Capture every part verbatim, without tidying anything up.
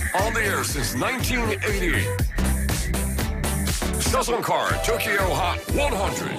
On the air since nineteen eighty. Sasan Car Tokyo Hot one hundred.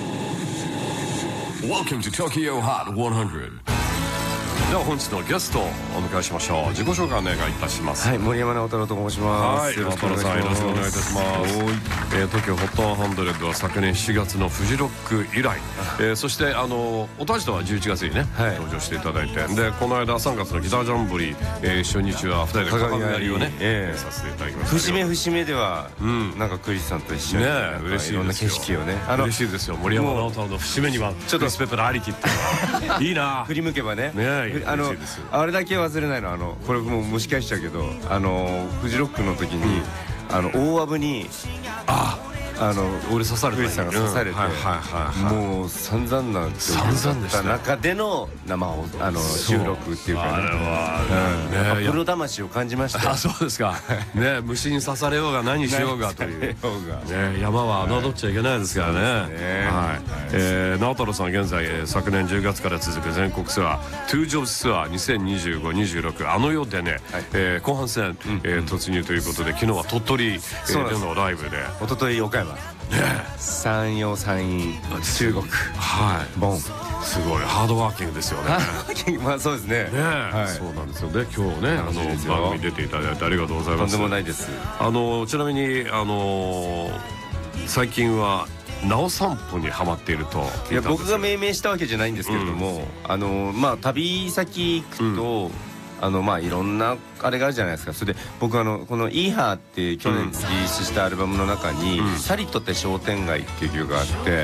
Welcome to Tokyo Hot one hundred. では本日のゲストをお迎えしましょう。自己紹介お願いいたします。 はい、森山直太朗と申します。 はい、直太朗さんよろしくお願いいたします。えー、東京ホットワンハンドレッドは昨年しちがつのフジロック以来、えー、そしてあのおたじとはじゅういちがつにね、はい、登場していただいて、でこの間さんがつのギタージャンボリー、えー、初日はふたりで鏡狩りをね、えー、させていただきました。 節目節目では、うん、なんかクリスさんと一緒に、ね、 嬉しいですよ。 いろんな景色をね、 あの嬉しいですよ。森山直太朗の節目にはちょっとリスペクトありきっていうのはいいな。 振り向けばね、 ね、 あの嬉しいですよ。 あれだけ忘れないの、あのこれもう蒸し返しちゃうけど、あのフジロックの時に、うん、あの大アブにああの俺刺された、 クリスさんが刺されて、もう散々な散々でした中での生をあの収録っていうかね、あれは、うん、ね、プロ魂を感じました。 あ、そうですか。ね、虫に刺されようが何しようがというね、山は侮っちゃいけないですからね。はい、えー、直太朗さん現在昨年じゅうがつから続く全国ツアートゥージョブツアーにせんにじゅうご、にじゅうろくあの世でね、はい、えー、後半戦、うん、えー、突入ということで、昨日は鳥取、えー、でのライブで、 一昨日岡山、山陽山陰中国、 はい、 ボン、 すごいハードワーキングですよね。 まあそうですね。 ね、はい、そうなんですよ。で今日ね、あの番組に出ていただいてありがとうございます。 とんでもないです。 あのちなみにあの最近はなお散歩にハマっていると。 いや、僕が命名したわけじゃないんですけれども、うん、あのまあ旅先行くと、うん、あのまあいろんなあれがあるじゃないですか。それで僕あのこの「イーハー」って去年リリースしたアルバムの中に「うん、サリットって商店街」っていう曲があって、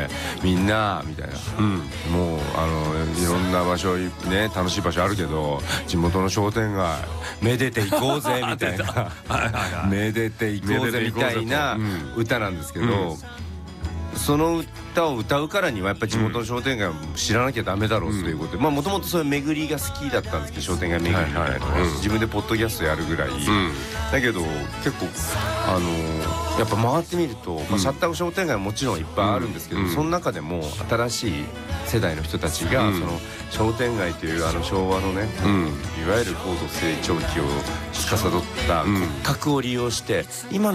みんなみたいな、うん、もうあのいろんな場所ね、楽しい場所あるけど地元の商店街めでていこうぜみたいなめでていこうぜみたいな歌なんですけど、うん、その歌を歌うからにはやっぱり地元の商店街を知らなきゃダメだろうということで、まあもともとそういう巡りが好きだったんですけど、商店街巡りみたいなのを自分でポッドキャストやるぐらい、うん、だけど結構あのー、やっぱ回ってみると、まあ、シャッター商店街はもちろんいっぱいあるんですけど、うん、その中でも新しい世代の人たちが、うん、その商店街というあの昭和のね、うん、いわゆる高度成長期を司った骨格を利用して今の